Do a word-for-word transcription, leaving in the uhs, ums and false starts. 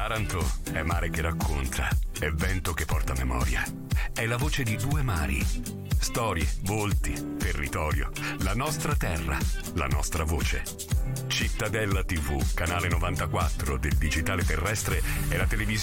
Taranto è mare che racconta, è vento che porta memoria. È la voce di due mari. Storie, volti, territorio, la nostra terra, la nostra voce. Cittadella tivù, canale novantaquattro del digitale terrestre e la televisione